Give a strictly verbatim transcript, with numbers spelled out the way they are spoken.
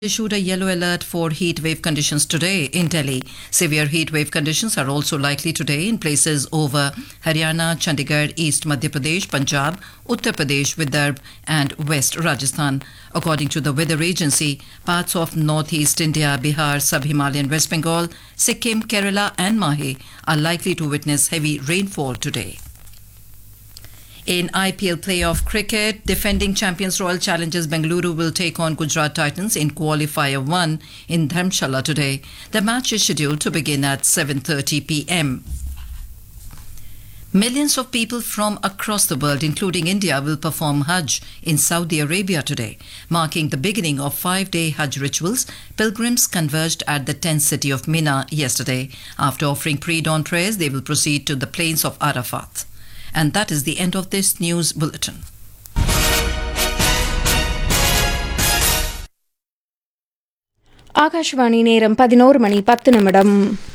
Issued a yellow alert for heat wave conditions today in Delhi. Severe heat wave conditions are also likely today in places over Haryana, Chandigarh, East Madhya Pradesh, Punjab, Uttar Pradesh, Vidarbha and West Rajasthan. According to the weather agency, parts of northeast India, Bihar, sub-Himalayan West Bengal, Sikkim, Kerala and Mahe are likely to witness heavy rainfall today. In I P L playoff cricket, defending champions Royal Challengers Bengaluru will take on Gujarat Titans in qualifier one in Dharamshala today. The match is scheduled to begin at seven thirty p m. Millions of people from across the world, including India, will perform Hajj in Saudi Arabia today. Marking the beginning of five-day Hajj rituals, pilgrims converged at the tent city of Mina yesterday. After offering pre-dawn prayers, they will proceed to the plains of Arafat. And that is the end of this news bulletin. Akashvani நேரம் பதினோரு மணி பத்து நிமிடம்.